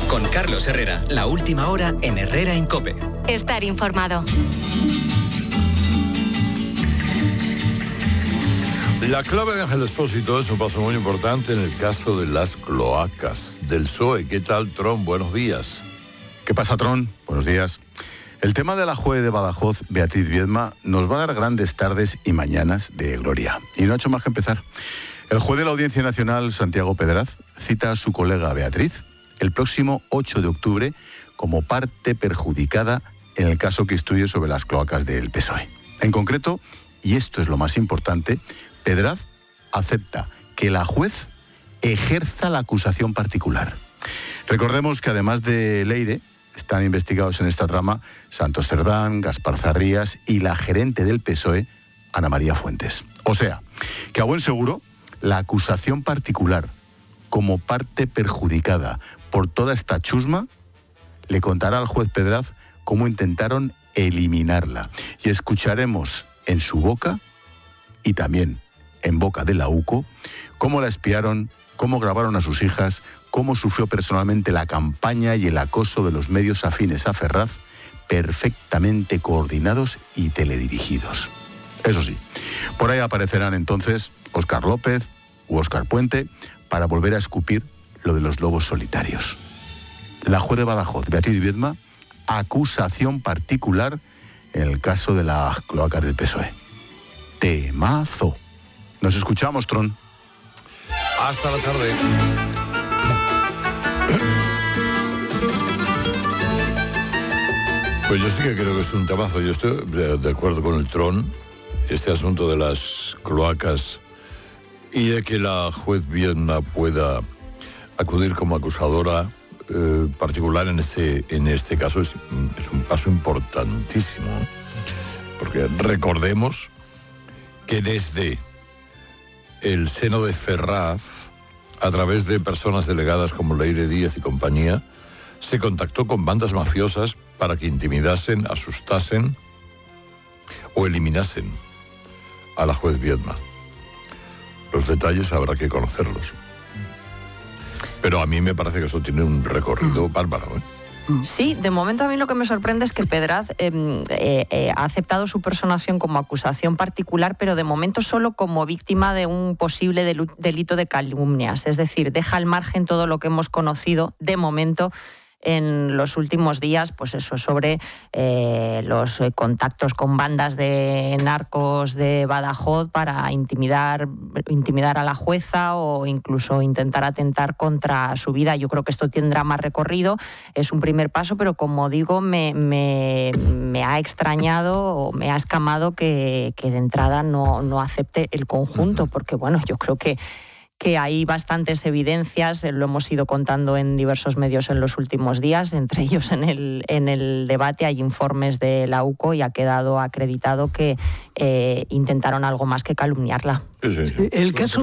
Con Carlos Herrera, la última hora en Herrera en COPE. Estar informado. La clave de Ángel Expósito es un paso muy importante en el caso de las cloacas del PSOE. ¿Qué tal, Tron? Buenos días. ¿Qué pasa, Tron? Buenos días. El tema de la juez de Badajoz, Beatriz Viedma, nos va a dar grandes tardes y mañanas de gloria. Y no ha hecho más que empezar. El juez de la Audiencia Nacional, Santiago Pedraz, cita a su colega Beatriz el próximo 8 de octubre como parte perjudicada en el caso que instruye sobre las cloacas del PSOE. En concreto, y esto es lo más importante, Pedraz acepta que la juez ejerza la acusación particular. Recordemos que además de Leire, están investigados en esta trama Santos Cerdán, Gaspar Zarrías y la gerente del PSOE, Ana María Fuentes. O sea, que a buen seguro, la acusación particular como parte perjudicada por toda esta chusma le contará al juez Pedraz cómo intentaron eliminarla. Y escucharemos en su boca y también en boca de la UCO cómo la espiaron, cómo grabaron a sus hijas, cómo sufrió personalmente la campaña y el acoso de los medios afines a Ferraz, perfectamente coordinados y teledirigidos. Eso sí, por ahí aparecerán entonces Óscar López u Óscar Puente para volver a escupir lo de los lobos solitarios. La juez de Badajoz, Beatriz Viedma, acusación particular en el caso de las cloacas del PSOE. Temazo. Nos escuchamos, Tron. Hasta la tarde. Pues yo sí que creo que es un temazo. Yo estoy de acuerdo con el Tron, este asunto de las cloacas y de que la juez Viedma pueda acudir como acusadora particular en este caso es un paso importantísimo, porque recordemos que desde el seno de Ferraz, a través de personas delegadas como Leire Díaz y compañía, se contactó con bandas mafiosas para que intimidasen, asustasen o eliminasen a la juez Viedma. Los detalles habrá que conocerlos. Pero a mí me parece que eso tiene un recorrido bárbaro, ¿eh? Sí, de momento a mí lo que me sorprende es que Pedraz ha aceptado su personación como acusación particular, pero de momento solo como víctima de un posible delito de calumnias. Es decir, deja al margen todo lo que hemos conocido de momento en los últimos días, pues eso, sobre los contactos con bandas de narcos de Badajoz para intimidar a la jueza o incluso intentar atentar contra su vida. Yo creo que esto tendrá más recorrido, es un primer paso, pero como digo, me ha extrañado o me ha escamado que de entrada no acepte el conjunto, porque bueno, yo creo que hay bastantes evidencias, lo hemos ido contando en diversos medios en los últimos días, entre ellos en el debate hay informes de la UCO y ha quedado acreditado que intentaron algo más que calumniarla. Sí. El caso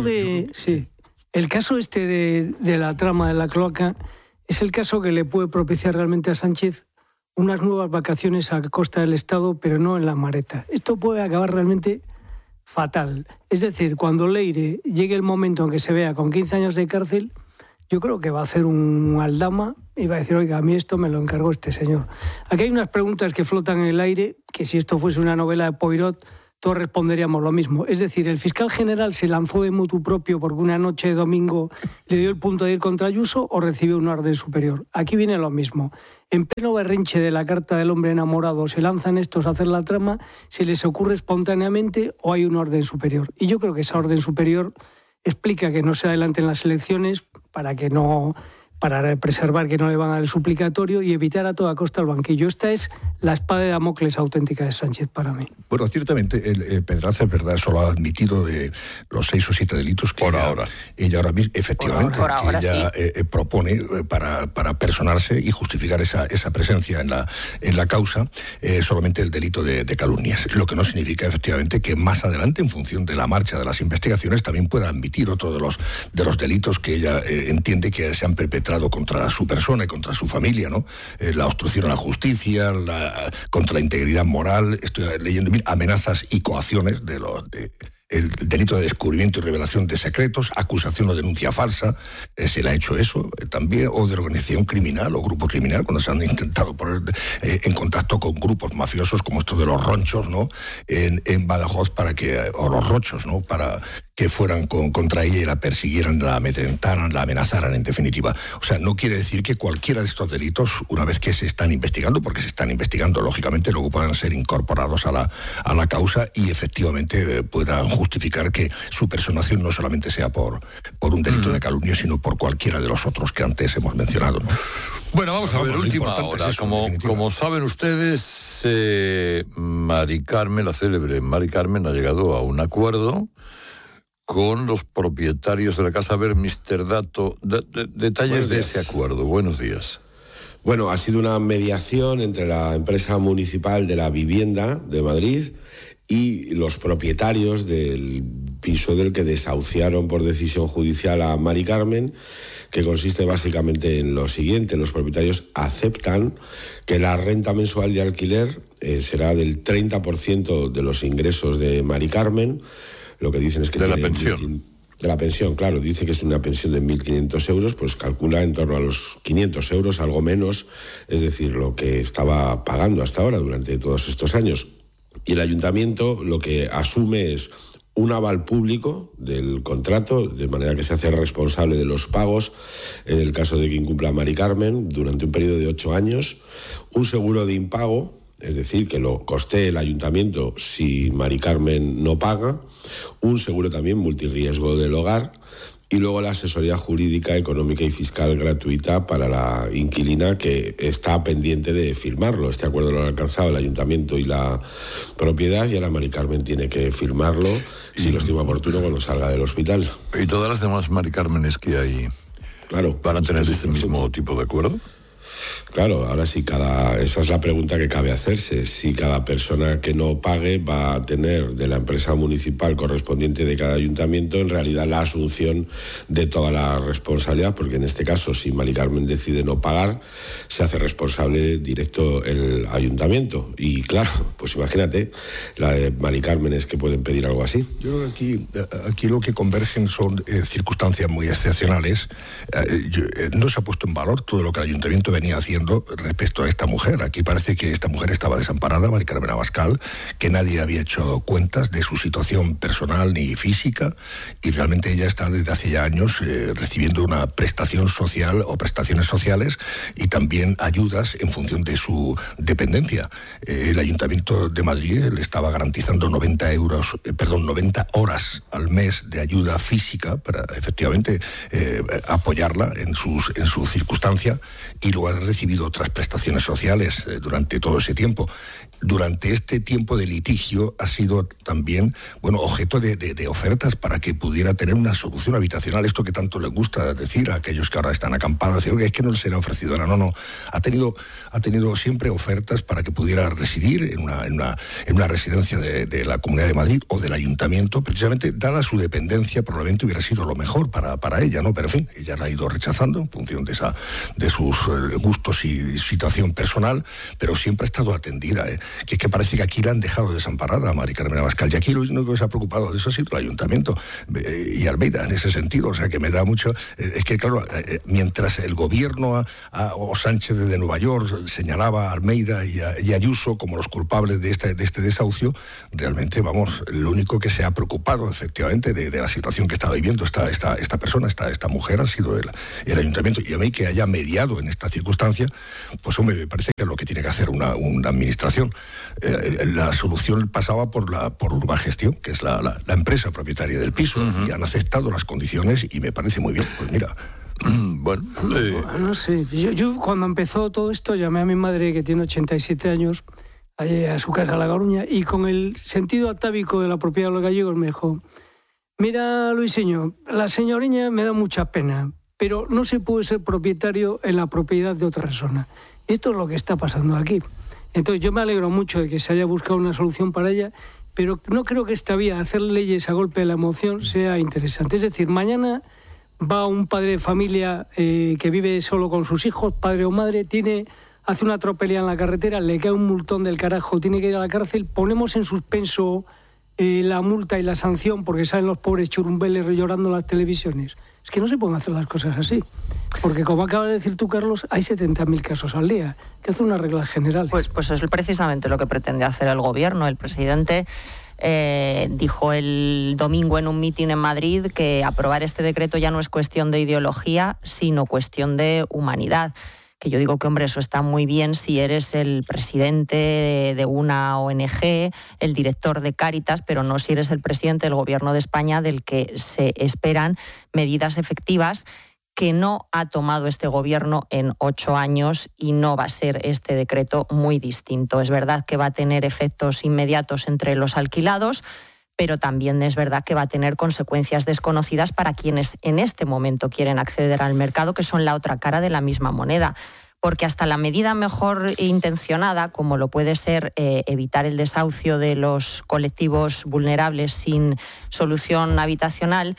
este de la trama de la cloaca es el caso que le puede propiciar realmente a Sánchez unas nuevas vacaciones a costa del Estado, pero no en la Mareta. Esto puede acabar realmente fatal. Es decir, cuando Leire llegue el momento en que se vea con 15 años de cárcel, yo creo que va a hacer un aldama y va a decir, oiga, a mí esto me lo encargó este señor. Aquí hay unas preguntas que flotan en el aire, que si esto fuese una novela de Poirot, todos responderíamos lo mismo. Es decir, el fiscal general se lanzó de motu propio porque una noche de domingo le dio el punto de ir contra Ayuso o recibió una orden superior. Aquí viene lo mismo. En pleno berrinche de la carta del hombre enamorado se lanzan estos a hacer la trama, se les ocurre espontáneamente o hay una orden superior. Y yo creo que esa orden superior explica que no se adelanten las elecciones para preservar que no le van a dar el suplicatorio y evitar a toda costa el banquillo. Esta es la espada de Damocles auténtica de Sánchez para mí. Bueno, ciertamente Pedraz, es verdad, solo ha admitido de los 6 o 7 delitos que ella ahora mismo, efectivamente, ella propone para personarse y justificar esa presencia en la causa, solamente el delito de calumnias. Lo que no significa, efectivamente, que más adelante, en función de la marcha de las investigaciones, también pueda admitir otro de los delitos que ella entiende que se han perpetrado contra su persona y contra su familia, ¿no? La obstrucción a la justicia, contra la integridad moral, estoy leyendo amenazas y coacciones el delito de descubrimiento y revelación de secretos, acusación o denuncia falsa, se le ha hecho eso también, o de organización criminal o grupo criminal, cuando se han intentado poner en contacto con grupos mafiosos como esto de los ronchos, ¿no? En Badajoz, o los rochos, ¿no? Para que fueran contra ella y la persiguieran, la amedrentaran, la amenazaran, en definitiva. O sea, no quiere decir que cualquiera de estos delitos, una vez que se están investigando, porque se están investigando, lógicamente, luego puedan ser incorporados a la causa y efectivamente puedan justificar que su personación no solamente sea por un delito de calumnia, sino por cualquiera de los otros que antes hemos mencionado, ¿no? Bueno, vamos a ver, última hora. Como saben ustedes, Mari Carmen, la célebre Mari Carmen, ha llegado a un acuerdo con los propietarios de la casa. A ver, Mr. Dato, detalles de ese acuerdo. Buenos días. Bueno, ha sido una mediación entre la empresa municipal de la vivienda de Madrid y los propietarios del piso del que desahuciaron por decisión judicial a Mari Carmen, que consiste básicamente en lo siguiente: los propietarios aceptan que la renta mensual de alquiler será del 30% de los ingresos de Mari Carmen. Lo que dicen es que... De la pensión. De la pensión, claro. Dice que es una pensión de 1.500 euros, pues calcula en torno a los 500 euros, algo menos, es decir, lo que estaba pagando hasta ahora durante todos estos años. Y el ayuntamiento lo que asume es un aval público del contrato, de manera que se hace responsable de los pagos en el caso de que incumpla Mari Carmen durante un periodo de 8 años, un seguro de impago, es decir, que lo costee el ayuntamiento si Mari Carmen no paga, un seguro también multirriesgo del hogar y luego la asesoría jurídica, económica y fiscal gratuita para la inquilina, que está pendiente de firmarlo. Este acuerdo lo han alcanzado el ayuntamiento y la propiedad, y ahora Mari Carmen tiene que firmarlo, si lo estima oportuno, cuando salga del hospital. ¿Y todas las demás Mari Cármenes que hay, claro, van a tener este mismo tipo de acuerdo? Claro, ahora sí, esa es la pregunta que cabe hacerse. Si cada persona que no pague va a tener de la empresa municipal correspondiente de cada ayuntamiento, en realidad, la asunción de toda la responsabilidad, porque en este caso, si Mari Carmen decide no pagar, se hace responsable directo el ayuntamiento. Y claro, pues imagínate, la de Mari Carmen es que pueden pedir algo así. Yo creo que aquí lo que convergen son circunstancias muy excepcionales. No se ha puesto en valor todo lo que el ayuntamiento venía haciendo respecto a esta mujer. Aquí parece que esta mujer estaba desamparada, Mari Carmen Abascal, que nadie había hecho cuentas de su situación personal ni física, y realmente ella está desde hace ya años recibiendo una prestación social o prestaciones sociales y también ayudas en función de su dependencia. El Ayuntamiento de Madrid le estaba garantizando 90 horas al mes de ayuda física para efectivamente apoyarla en su circunstancia, y luego ha recibido otras prestaciones sociales durante todo ese tiempo. Durante este tiempo de litigio ha sido también, objeto de ofertas para que pudiera tener una solución habitacional, esto que tanto les gusta decir a aquellos que ahora están acampados, decir, es que no les era ofrecido ahora. No, ha tenido siempre ofertas para que pudiera residir en una residencia de la Comunidad de Madrid o del Ayuntamiento, precisamente dada su dependencia, probablemente hubiera sido lo mejor para ella, ¿no? Pero en fin, ella la ha ido rechazando en función de sus gustos y situación personal, pero siempre ha estado atendida, que parece que aquí la han dejado desamparada a Mari Carmen Abascal, y aquí lo único que se ha preocupado de eso ha sido el Ayuntamiento y Almeida en ese sentido. O sea, que me da mucho... Es que, claro, mientras el gobierno o Sánchez desde Nueva York señalaba a Almeida y a Ayuso como los culpables de este desahucio, realmente, lo único que se ha preocupado efectivamente de la situación que estaba viviendo esta persona, esta mujer, ha sido el Ayuntamiento. Y a mí, que haya mediado en esta circunstancia, pues hombre, me parece que es lo que tiene que hacer una administración. La solución pasaba por Urbagestión, que es la empresa propietaria del piso, y han aceptado las condiciones y me parece muy bien. Pues mira... No sé, yo cuando empezó todo esto llamé a mi madre, que tiene 87 años, a su casa, a La Coruña, y con el sentido atávico de la propiedad de los gallegos me dijo: mira, Luiseño, la señoriña me da mucha pena, pero no se puede ser propietario en la propiedad de otra persona. Y esto es lo que está pasando aquí. Entonces yo me alegro mucho de que se haya buscado una solución para ella, pero no creo que esta vía, hacer leyes a golpe de la emoción, sea interesante. Es decir, mañana va un padre de familia que vive solo con sus hijos, padre o madre, hace una tropelía en la carretera, le cae un multón del carajo, tiene que ir a la cárcel, ponemos en suspenso la multa y la sanción porque salen los pobres churumbeles llorando en las televisiones. Es que no se pueden hacer las cosas así. Porque como acaba de decir tú, Carlos, hay 70.000 casos al día. Que hace unas reglas generales. Pues es precisamente lo que pretende hacer el gobierno. El presidente dijo el domingo en un mitin en Madrid que aprobar este decreto ya no es cuestión de ideología, sino cuestión de humanidad. Que yo digo que, hombre, eso está muy bien si eres el presidente de una ONG, el director de Cáritas, pero no si eres el presidente del Gobierno de España, del que se esperan medidas efectivas que no ha tomado este gobierno en 8 años y no va a ser este decreto muy distinto. Es verdad que va a tener efectos inmediatos entre los alquilados, pero también es verdad que va a tener consecuencias desconocidas para quienes en este momento quieren acceder al mercado, que son la otra cara de la misma moneda. Porque hasta la medida mejor intencionada, como lo puede ser evitar el desahucio de los colectivos vulnerables sin solución habitacional,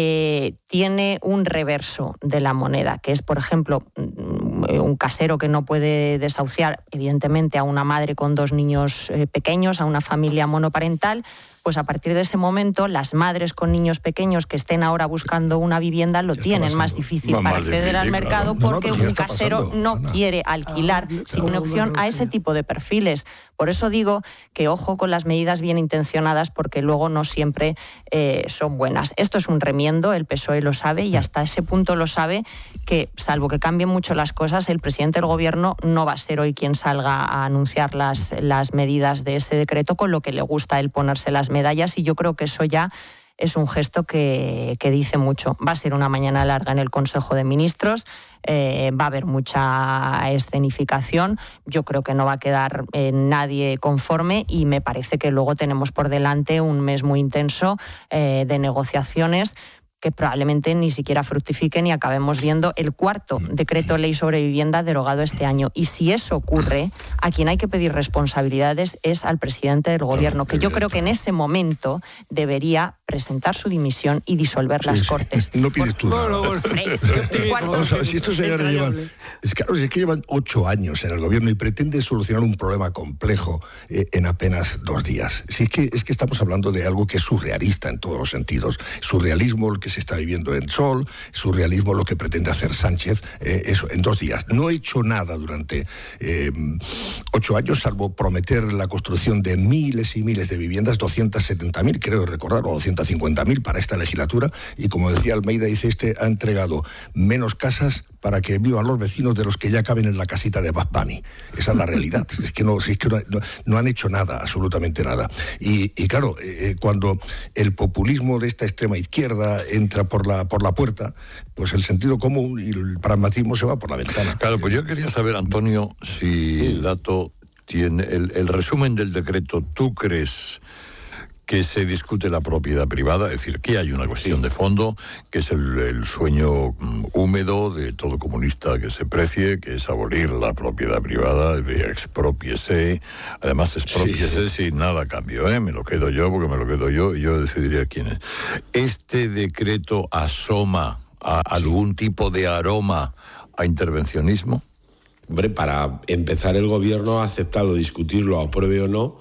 tiene un reverso de la moneda, que es, por ejemplo, un casero que no puede desahuciar, evidentemente, a una madre con 2 niños pequeños, a una familia monoparental. Pues a partir de ese momento, las madres con niños pequeños que estén ahora buscando una vivienda lo tienen más difícil para acceder al mercado, porque un casero no quiere alquilar sin opción a ese tipo de perfiles. Por eso digo que ojo con las medidas bien intencionadas, porque luego no siempre son buenas. Esto es un remiendo, el PSOE lo sabe y hasta ese punto lo sabe, que salvo que cambien mucho las cosas, el presidente del gobierno no va a ser hoy quien salga a anunciar las medidas de ese decreto, con lo que le gusta a él ponerse las medallas, y yo creo que eso ya es un gesto que dice mucho. Va a ser una mañana larga en el Consejo de Ministros, va a haber mucha escenificación, yo creo que no va a quedar nadie conforme, y me parece que luego tenemos por delante un mes muy intenso de negociaciones que probablemente ni siquiera fructifiquen y acabemos viendo el 4º decreto ley sobre vivienda derogado este año. Y si eso ocurre, a quien hay que pedir responsabilidades es al presidente del gobierno, que yo creo que en ese momento debería presentar su dimisión y disolver las Cortes. No pides tú nada. Vamos a ver, si estos señores llevan 8 años en el gobierno y pretenden solucionar un problema complejo en apenas 2 días. Si es que estamos hablando de algo que es surrealista en todos los sentidos. Surrealismo el que se está viviendo en Sol, surrealismo lo que pretende hacer Sánchez, eso en 2 días. No ha hecho nada durante 8 años, salvo prometer la construcción de miles y miles de viviendas, 270.000, creo recordar, o 250.000 para esta legislatura, y como decía Almeida, dice ha entregado menos casas para que vivan los vecinos de los que ya caben en la casita de Bad Bunny. Esa es la realidad. No han hecho nada, absolutamente nada. Y claro, cuando el populismo de esta extrema izquierda entra por la puerta, pues el sentido común y el pragmatismo se va por la ventana. Claro, pues yo quería saber, Antonio, si el dato tiene el resumen del decreto. ¿Tú crees que se discute la propiedad privada? Es decir, que hay una cuestión de fondo, que es el sueño húmedo de todo comunista que se precie, que es abolir la propiedad privada, de exprópiese. Además, exprópiese sin nada a cambio, me lo quedo yo porque me lo quedo yo y yo decidiría quién es. ¿Este decreto asoma a algún tipo de aroma a intervencionismo? Hombre, para empezar, el gobierno ha aceptado discutirlo, apruebe o no,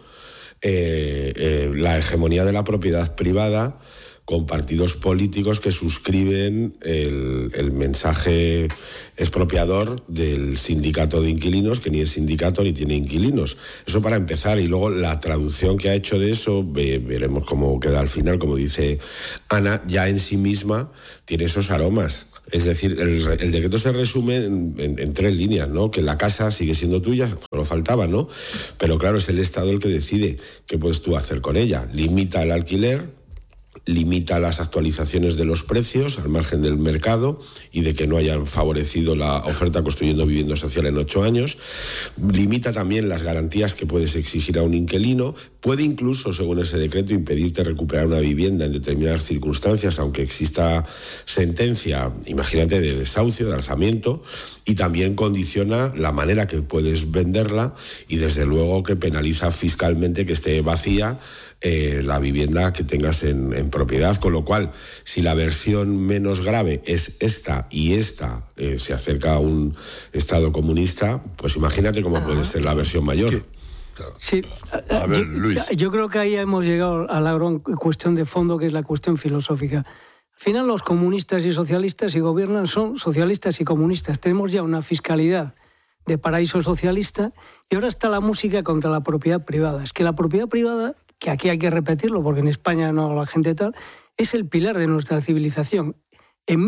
la hegemonía de la propiedad privada, con partidos políticos que suscriben el mensaje expropiador del sindicato de inquilinos, que ni es sindicato ni tiene inquilinos. Eso para empezar, y luego la traducción que ha hecho de eso, veremos cómo queda al final, como dice Ana, ya en sí misma tiene esos aromas. Es decir, el decreto se resume en 3 líneas, ¿no? Que la casa sigue siendo tuya, solo faltaba, ¿no? Pero claro, es el Estado el que decide qué puedes tú hacer con ella. Limita el alquiler, limita las actualizaciones de los precios al margen del mercado y de que no hayan favorecido la oferta construyendo vivienda social en 8 años, limita también las garantías que puedes exigir a un inquilino, puede incluso, según ese decreto, impedirte recuperar una vivienda en determinadas circunstancias, aunque exista sentencia, imagínate, de desahucio, de alzamiento, y también condiciona la manera que puedes venderla y desde luego que penaliza fiscalmente que esté vacía la vivienda que tengas en propiedad, con lo cual, si la versión menos grave es esta y esta se acerca a un Estado comunista, pues imagínate cómo puede ser la versión mayor. Claro. Sí. A ver, Luis. Yo creo que ahí hemos llegado a la gran cuestión de fondo, que es la cuestión filosófica. Al final los comunistas y socialistas, si gobiernan, son socialistas y comunistas. Tenemos ya una fiscalidad de paraíso socialista y ahora está la música contra la propiedad privada. Es que la propiedad privada, que aquí hay que repetirlo porque en España no la gente tal, es el pilar de nuestra civilización. En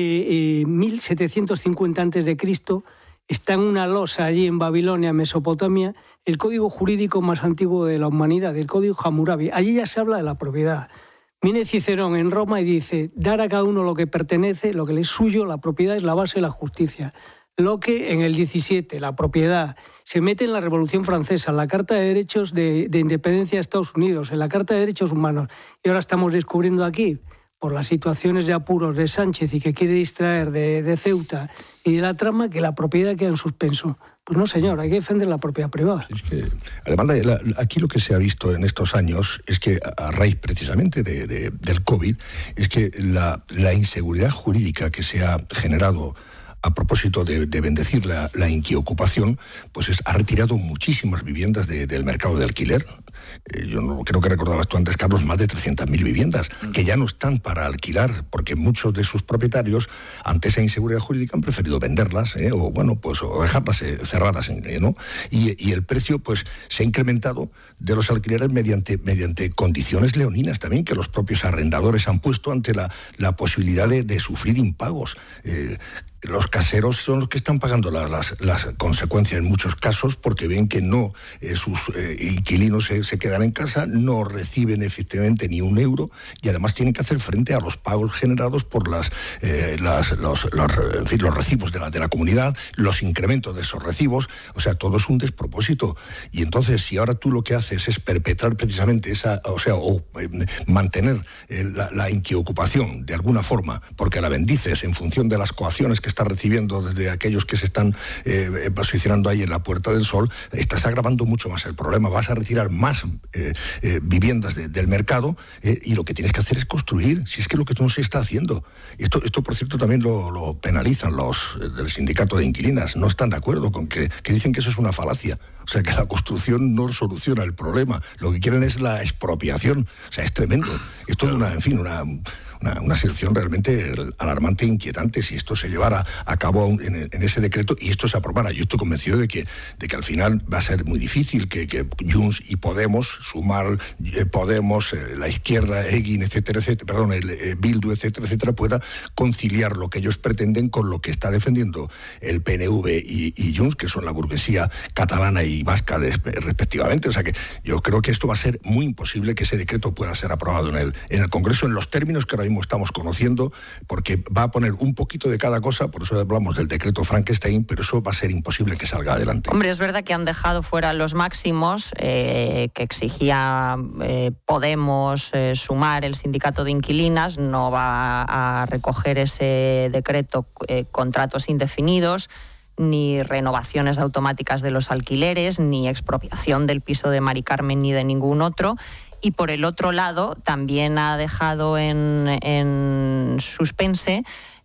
1750 a.C. está en una losa allí en Babilonia, Mesopotamia, el código jurídico más antiguo de la humanidad, el código Hammurabi. Allí ya se habla de la propiedad. Viene Cicerón en Roma y dice, dar a cada uno lo que pertenece, lo que le es suyo, la propiedad es la base de la justicia. Locke en el 17, la propiedad. Se mete en la Revolución Francesa, en la Carta de Derechos de Independencia de Estados Unidos, en la Carta de Derechos Humanos. Y ahora estamos descubriendo aquí, por las situaciones de apuros de Sánchez y que quiere distraer de Ceuta y de la trama, que la propiedad queda en suspenso. Pues no, señor, hay que defender la propiedad privada. Es que, además, aquí lo que se ha visto en estos años es que, a raíz precisamente del COVID, es que la inseguridad jurídica que se ha generado a propósito de bendecir la inquiocupación, pues ha retirado muchísimas viviendas del mercado de alquiler. Yo no creo que recordabas tú antes, Carlos, más de 300.000 viviendas que ya no están para alquilar, porque muchos de sus propietarios, ante esa inseguridad jurídica, han preferido venderlas o dejarlas cerradas, ¿no? Y el precio, pues, se ha incrementado de los alquileres mediante condiciones leoninas también, que los propios arrendadores han puesto ante la posibilidad de sufrir impagos. Los caseros son los que están pagando las consecuencias en muchos casos, porque ven que no sus inquilinos se quedan en casa, no reciben efectivamente ni un euro y además tienen que hacer frente a los pagos generados por los recibos de la comunidad, los incrementos de esos recibos. O sea, todo es un despropósito. Y entonces, si ahora tú lo que haces es perpetrar precisamente mantener la inquiocupación de alguna forma, porque la bendices en función de las coacciones que está recibiendo desde aquellos que se están posicionando ahí en la Puerta del Sol, estás agravando mucho más el problema. Vas a retirar más viviendas del mercado y lo que tienes que hacer es construir, si es que lo que no se está haciendo. Esto por cierto, también lo penalizan los del sindicato de inquilinas. No están de acuerdo con que dicen que eso es una falacia. O sea, que la construcción no soluciona el problema. Lo que quieren es la expropiación. O sea, es tremendo. Esto es una situación realmente alarmante e inquietante si esto se llevara a cabo en ese decreto y esto se aprobara. Yo estoy convencido de que al final va a ser muy difícil que Junts y Podemos, Sumar, Podemos, la izquierda, Egin, Bildu, etcétera, pueda conciliar lo que ellos pretenden con lo que está defendiendo el PNV y Junts, que son la burguesía catalana y vasca respectivamente. O sea que yo creo que esto va a ser muy imposible que ese decreto pueda ser aprobado en el Congreso en los términos que ahora mismo estamos conociendo, porque va a poner un poquito de cada cosa. Por eso hablamos del decreto Frankenstein, pero eso va a ser imposible que salga adelante. Hombre, es verdad que han dejado fuera los máximos que exigía Podemos, Sumar, el sindicato de inquilinas. No va a recoger ese decreto contratos indefinidos, ni renovaciones automáticas de los alquileres, ni expropiación del piso de Mari Carmen ni de ningún otro. Y por el otro lado, también ha dejado en suspense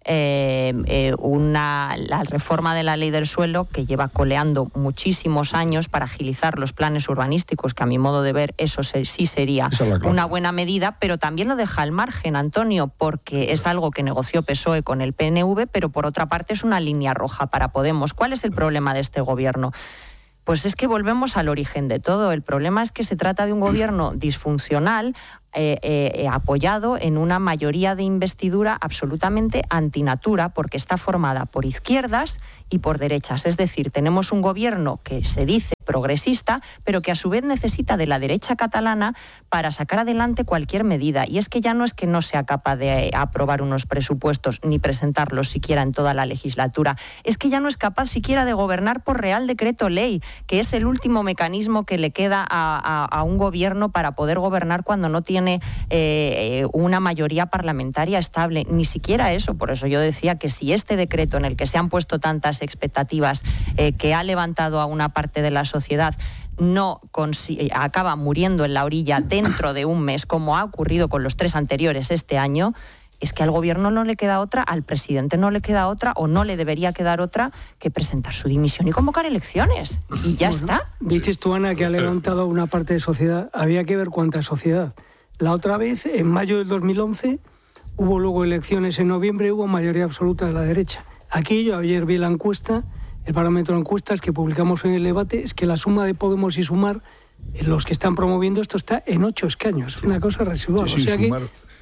la reforma de la ley del suelo, que lleva coleando muchísimos años para agilizar los planes urbanísticos, que a mi modo de ver eso sí sería una buena medida, pero también lo deja al margen, Antonio, porque es algo que negoció PSOE con el PNV, pero por otra parte es una línea roja para Podemos. ¿Cuál es el problema de este gobierno? Pues es que volvemos al origen de todo. El problema es que se trata de un gobierno disfuncional, apoyado en una mayoría de investidura absolutamente antinatura, porque está formada por izquierdas y por derechas. Es decir, tenemos un gobierno que se dice progresista, pero que a su vez necesita de la derecha catalana para sacar adelante cualquier medida. Y es que ya no es que no sea capaz de aprobar unos presupuestos ni presentarlos siquiera en toda la legislatura, es que ya no es capaz siquiera de gobernar por Real Decreto Ley, que es el último mecanismo que le queda a un gobierno para poder gobernar cuando no tiene una mayoría parlamentaria estable. Ni siquiera eso. Por eso yo decía que si este decreto, en el que se han puesto tantas expectativas, que ha levantado a una parte de la sociedad, acaba muriendo en la orilla dentro de un mes, como ha ocurrido con los 3 anteriores este año, es que al gobierno no le queda otra, al presidente no le queda otra, o no le debería quedar otra, que presentar su dimisión y convocar elecciones. Y ya está. Dices tú, Ana, que ha levantado una parte de sociedad. Había que ver cuánta sociedad. La otra vez, en mayo del 2011, hubo luego elecciones en noviembre, hubo mayoría absoluta de la derecha. Aquí yo ayer vi la encuesta, el parámetro de encuestas que publicamos en el debate, es que la suma de Podemos y Sumar, los que están promoviendo esto, está en 8 escaños. Es una cosa residual. Sí, o sea Sumar...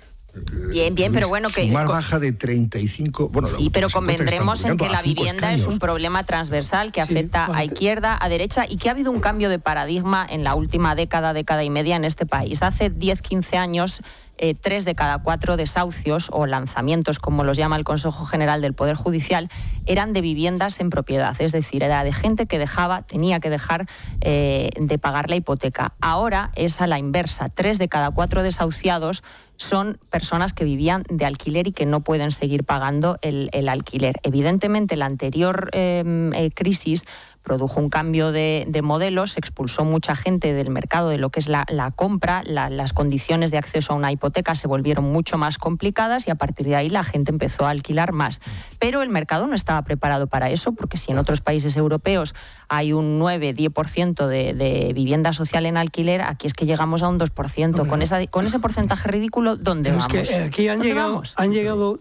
Bien, pero bueno, que Sumar baja de 35. Bueno, sí, pero convendremos en que la vivienda es un problema transversal que afecta a izquierda, a derecha, y que ha habido un cambio de paradigma en la última década y media en este país. Hace 10-15 años, 3 de cada 4 desahucios o lanzamientos, como los llama el Consejo General del Poder Judicial, eran de viviendas en propiedad, es decir, era de gente que tenía que dejar de pagar la hipoteca. Ahora es a la inversa, 3 de cada 4 desahuciados son personas que vivían de alquiler y que no pueden seguir pagando el alquiler. Evidentemente, la anterior crisis produjo un cambio de modelos, expulsó mucha gente del mercado de lo que es la compra, las condiciones de acceso a una hipoteca se volvieron mucho más complicadas y a partir de ahí la gente empezó a alquilar más. Pero el mercado no estaba preparado para eso, porque si en otros países europeos hay un 9-10% de vivienda social en alquiler, aquí es que llegamos a un 2%. Con ese porcentaje ridículo, ¿dónde vamos? Es que aquí han llegado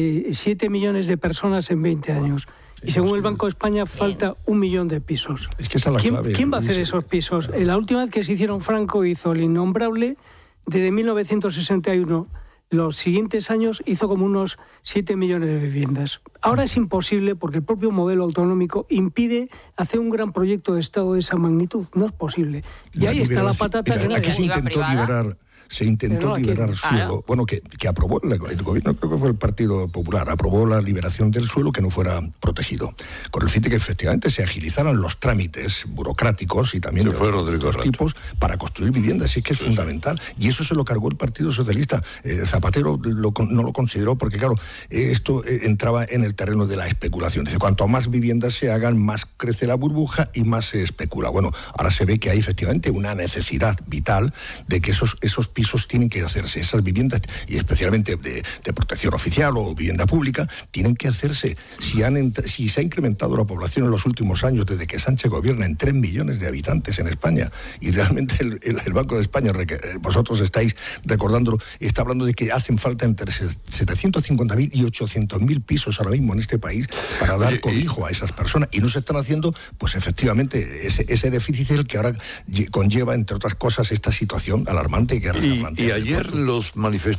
7 millones de personas en 20 años. Y según el Banco de España falta 1 millón de pisos. Es que esa es la clave. ¿Quién va a hacer esos pisos? La última vez que se hicieron, Franco hizo el innombrable, desde 1961, los siguientes años hizo como unos 7 millones de viviendas. Ahora es imposible porque el propio modelo autonómico impide hacer un gran proyecto de Estado de esa magnitud. No es posible. Y ahí está la patata que aquí se intentó liberar. Se intentó liberar suelo, bueno, que aprobó el gobierno, creo que fue el Partido Popular, aprobó la liberación del suelo que no fuera protegido, con el fin de que efectivamente se agilizaran los trámites burocráticos y también de otros tipos para construir viviendas. Sí que es fundamental, y eso se lo cargó el Partido Socialista. Zapatero no lo consideró porque, claro, esto entraba en el terreno de la especulación. Dice, cuanto más viviendas se hagan, más crece la burbuja y más se especula. Bueno, ahora se ve que hay efectivamente una necesidad vital de que esos pisos tienen que hacerse, esas viviendas, y especialmente de protección oficial o vivienda pública, tienen que hacerse. Si se ha incrementado la población en los últimos años, desde que Sánchez gobierna, en 3 millones de habitantes en España, y realmente el Banco de España, vosotros estáis recordándolo, está hablando de que hacen falta entre 750.000 y 800.000 pisos ahora mismo en este país para dar cobijo a esas personas, y no se están haciendo, pues efectivamente, ese déficit es el que ahora conlleva, entre otras cosas, esta situación alarmante que y ayer los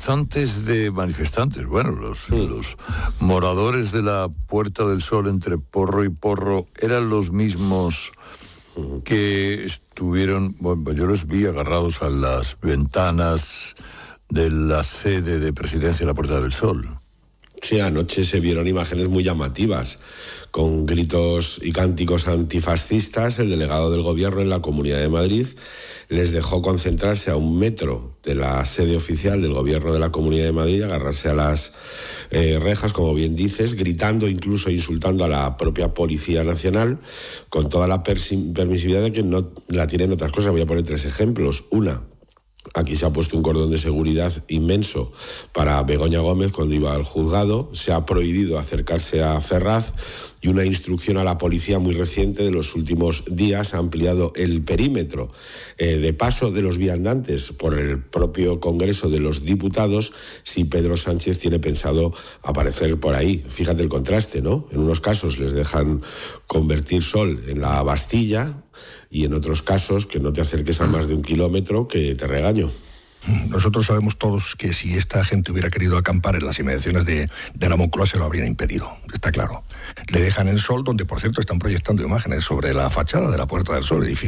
bueno, los moradores de la Puerta del Sol entre Porro y Porro eran los mismos que estuvieron, bueno, yo los vi agarrados a las ventanas de la sede de presidencia de la Puerta del Sol. Sí, anoche se vieron imágenes muy llamativas, con gritos y cánticos antifascistas. El delegado del gobierno en la Comunidad de Madrid les dejó concentrarse a 1 metro de la sede oficial del gobierno de la Comunidad de Madrid, agarrarse a las rejas, como bien dices, gritando, incluso insultando a la propia Policía Nacional, con toda la permisividad de que no la tienen otras cosas. Voy a poner 3 ejemplos. Una, aquí se ha puesto un cordón de seguridad inmenso para Begoña Gómez cuando iba al juzgado. Se ha prohibido acercarse a Ferraz, y una instrucción a la policía muy reciente de los últimos días ha ampliado el perímetro de paso de los viandantes por el propio Congreso de los Diputados si Pedro Sánchez tiene pensado aparecer por ahí. Fíjate el contraste, ¿no? En unos casos les dejan convertir Sol en la Bastilla, y en otros casos que no te acerques a más de 1 kilómetro, que te regaño. Nosotros sabemos todos que si esta gente hubiera querido acampar en las inmediaciones de la Moncloa, se lo habrían impedido, está claro. Le dejan en Sol, donde por cierto están proyectando imágenes sobre la fachada de la Puerta del Sol, edificio